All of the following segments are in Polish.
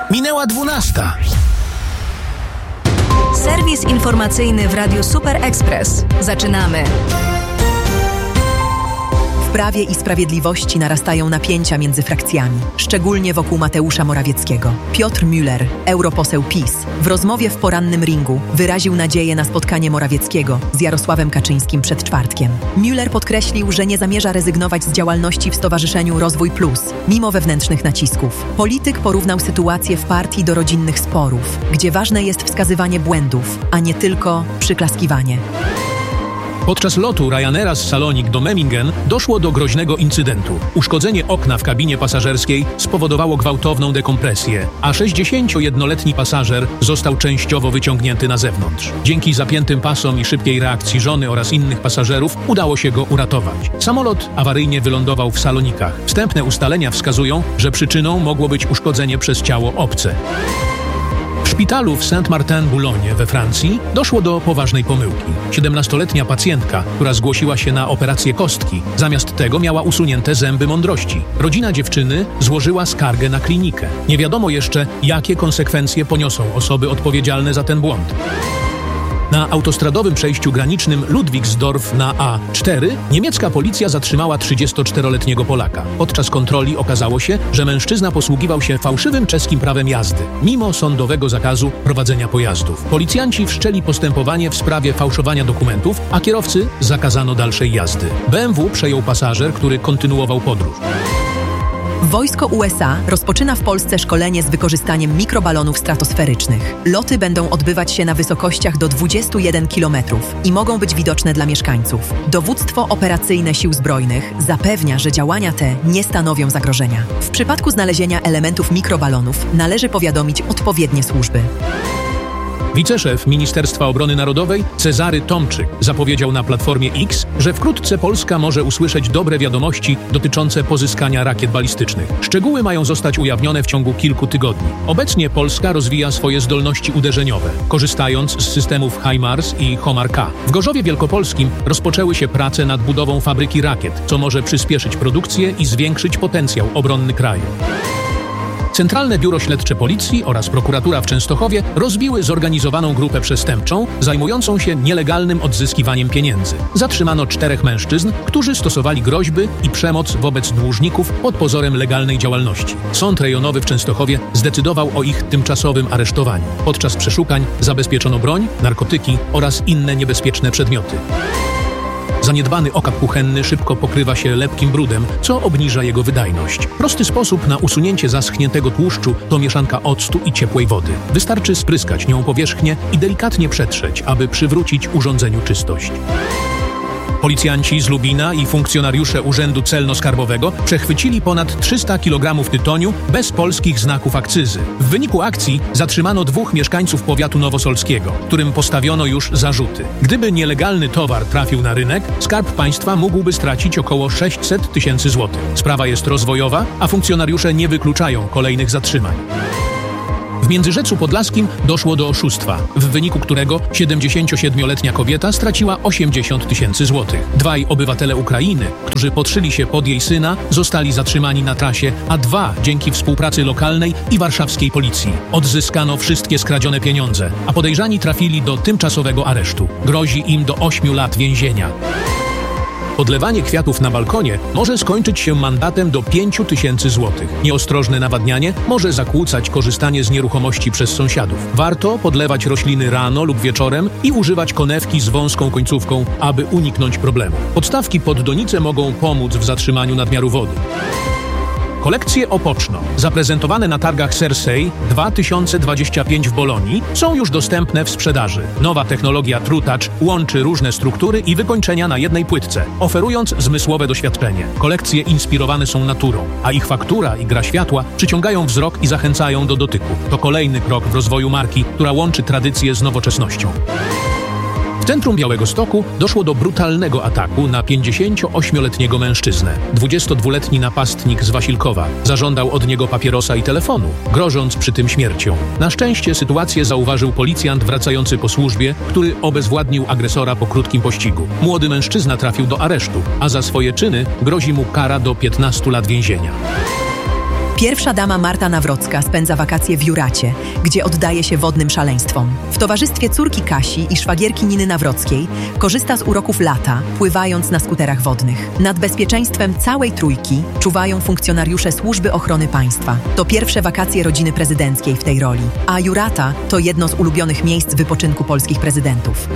Minęła 12. Serwis informacyjny w Radiu Super Express. Zaczynamy. W Prawie i Sprawiedliwości narastają napięcia między frakcjami, szczególnie wokół Mateusza Morawieckiego. Piotr Müller, europoseł PiS, w rozmowie w porannym ringu wyraził nadzieję na spotkanie Morawieckiego z Jarosławem Kaczyńskim przed czwartkiem. Müller podkreślił, że nie zamierza rezygnować z działalności w Stowarzyszeniu Rozwój Plus, mimo wewnętrznych nacisków. Polityk porównał sytuację w partii do rodzinnych sporów, gdzie ważne jest wskazywanie błędów, a nie tylko przyklaskiwanie. Podczas lotu Ryanaira z Salonik do Memmingen doszło do groźnego incydentu. Uszkodzenie okna w kabinie pasażerskiej spowodowało gwałtowną dekompresję, a 61-letni pasażer został częściowo wyciągnięty na zewnątrz. Dzięki zapiętym pasom i szybkiej reakcji żony oraz innych pasażerów udało się go uratować. Samolot awaryjnie wylądował w Salonikach. Wstępne ustalenia wskazują, że przyczyną mogło być uszkodzenie przez ciało obce. W szpitalu w Saint-Martin-Boulogne we Francji doszło do poważnej pomyłki. 17-letnia pacjentka, która zgłosiła się na operację kostki, zamiast tego miała usunięte zęby mądrości. Rodzina dziewczyny złożyła skargę na klinikę. Nie wiadomo jeszcze, jakie konsekwencje poniosą osoby odpowiedzialne za ten błąd. Na autostradowym przejściu granicznym Ludwigsdorf na A4 niemiecka policja zatrzymała 34-letniego Polaka. Podczas kontroli okazało się, że mężczyzna posługiwał się fałszywym czeskim prawem jazdy, mimo sądowego zakazu prowadzenia pojazdów. Policjanci wszczęli postępowanie w sprawie fałszowania dokumentów, a kierowcy zakazano dalszej jazdy. BMW przejął pasażer, który kontynuował podróż. Wojsko USA rozpoczyna w Polsce szkolenie z wykorzystaniem mikrobalonów stratosferycznych. Loty będą odbywać się na wysokościach do 21 km i mogą być widoczne dla mieszkańców. Dowództwo operacyjne Sił Zbrojnych zapewnia, że działania te nie stanowią zagrożenia. W przypadku znalezienia elementów mikrobalonów należy powiadomić odpowiednie służby. Wiceszef Ministerstwa Obrony Narodowej Cezary Tomczyk zapowiedział na Platformie X, że wkrótce Polska może usłyszeć dobre wiadomości dotyczące pozyskania rakiet balistycznych. Szczegóły mają zostać ujawnione w ciągu kilku tygodni. Obecnie Polska rozwija swoje zdolności uderzeniowe, korzystając z systemów HIMARS i HOMAR-K. W Gorzowie Wielkopolskim rozpoczęły się prace nad budową fabryki rakiet, co może przyspieszyć produkcję i zwiększyć potencjał obronny kraju. Centralne Biuro Śledcze Policji oraz prokuratura w Częstochowie rozbiły zorganizowaną grupę przestępczą zajmującą się nielegalnym odzyskiwaniem pieniędzy. Zatrzymano 4 mężczyzn, którzy stosowali groźby i przemoc wobec dłużników pod pozorem legalnej działalności. Sąd rejonowy w Częstochowie zdecydował o ich tymczasowym aresztowaniu. Podczas przeszukań zabezpieczono broń, narkotyki oraz inne niebezpieczne przedmioty. Zaniedbany okap kuchenny szybko pokrywa się lepkim brudem, co obniża jego wydajność. Prosty sposób na usunięcie zaschniętego tłuszczu to mieszanka octu i ciepłej wody. Wystarczy spryskać nią powierzchnię i delikatnie przetrzeć, aby przywrócić urządzeniu czystość. Policjanci z Lubina i funkcjonariusze Urzędu Celno-Skarbowego przechwycili ponad 300 kg tytoniu bez polskich znaków akcyzy. W wyniku akcji zatrzymano 2 mieszkańców powiatu nowosolskiego, którym postawiono już zarzuty. Gdyby nielegalny towar trafił na rynek, Skarb Państwa mógłby stracić około 600 tysięcy złotych. Sprawa jest rozwojowa, a funkcjonariusze nie wykluczają kolejnych zatrzymań. W Międzyrzecu Podlaskim doszło do oszustwa, w wyniku którego 77-letnia kobieta straciła 80 tysięcy złotych. 2 obywatele Ukrainy, którzy podszyli się pod jej syna, zostali zatrzymani na trasie A2 dzięki współpracy lokalnej i warszawskiej policji. Odzyskano wszystkie skradzione pieniądze, a podejrzani trafili do tymczasowego aresztu. Grozi im do 8 lat więzienia. Podlewanie kwiatów na balkonie może skończyć się mandatem do 5 tysięcy złotych. Nieostrożne nawadnianie może zakłócać korzystanie z nieruchomości przez sąsiadów. Warto podlewać rośliny rano lub wieczorem i używać konewki z wąską końcówką, aby uniknąć problemu. Podstawki pod donicę mogą pomóc w zatrzymaniu nadmiaru wody. Kolekcje Opoczno, zaprezentowane na targach Cersei 2025 w Bolonii, są już dostępne w sprzedaży. Nowa technologia TrueTouch łączy różne struktury i wykończenia na jednej płytce, oferując zmysłowe doświadczenie. Kolekcje inspirowane są naturą, a ich faktura i gra światła przyciągają wzrok i zachęcają do dotyku. To kolejny krok w rozwoju marki, która łączy tradycję z nowoczesnością. W centrum Białegostoku doszło do brutalnego ataku na 58-letniego mężczyznę. 22-letni napastnik z Wasilkowa zażądał od niego papierosa i telefonu, grożąc przy tym śmiercią. Na szczęście sytuację zauważył policjant wracający po służbie, który obezwładnił agresora po krótkim pościgu. Młody mężczyzna trafił do aresztu, a za swoje czyny grozi mu kara do 15 lat więzienia. Pierwsza dama Marta Nawrocka spędza wakacje w Juracie, gdzie oddaje się wodnym szaleństwom. W towarzystwie córki Kasi i szwagierki Niny Nawrockiej korzysta z uroków lata, pływając na skuterach wodnych. Nad bezpieczeństwem całej trójki czuwają funkcjonariusze Służby Ochrony Państwa. To pierwsze wakacje rodziny prezydenckiej w tej roli, a Jurata to jedno z ulubionych miejsc wypoczynku polskich prezydentów.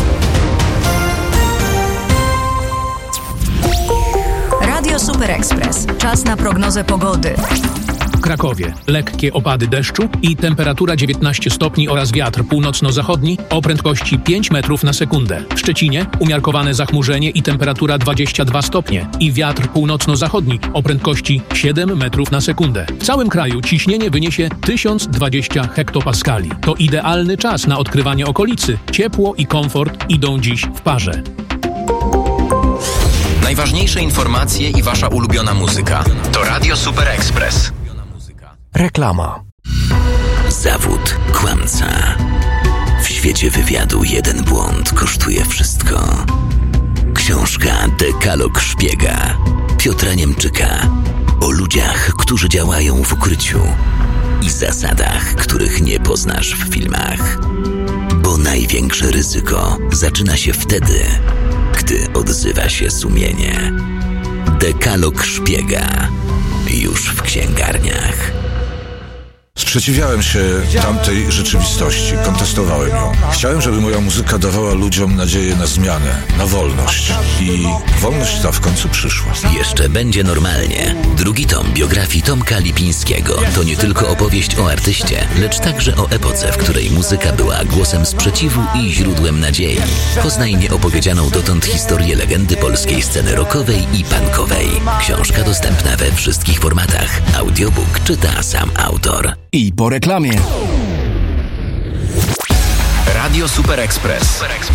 Radio Super Express. Czas na prognozę pogody. W Krakowie lekkie opady deszczu i temperatura 19 stopni oraz wiatr północno-zachodni o prędkości 5 metrów na sekundę. W Szczecinie umiarkowane zachmurzenie i temperatura 22 stopnie i wiatr północno-zachodni o prędkości 7 metrów na sekundę. W całym kraju ciśnienie wyniesie 1020 hektopaskali. To idealny czas na odkrywanie okolicy. Ciepło i komfort idą dziś w parze. Najważniejsze informacje i wasza ulubiona muzyka. To Radio Super Express. Reklama. Zawód kłamca. W świecie wywiadu jeden błąd kosztuje wszystko. Książka Dekalog szpiega Piotra Niemczyka o ludziach, którzy działają w ukryciu i zasadach, których nie poznasz w filmach. Bo największe ryzyko zaczyna się wtedy, gdy odzywa się sumienie. Dekalog szpiega już w księgarniach. Sprzeciwiałem się tamtej rzeczywistości, kontestowałem ją. Chciałem, żeby moja muzyka dawała ludziom nadzieję na zmianę, na wolność. I wolność ta w końcu przyszła. Jeszcze będzie normalnie. Drugi tom biografii Tomka Lipińskiego to nie tylko opowieść o artyście, lecz także o epoce, w której muzyka była głosem sprzeciwu i źródłem nadziei. Poznaj nieopowiedzianą dotąd historię legendy polskiej sceny rockowej i punkowej. Książka dostępna we wszystkich formatach. Audiobook czyta sam autor. I po reklamie. Radio Super Express.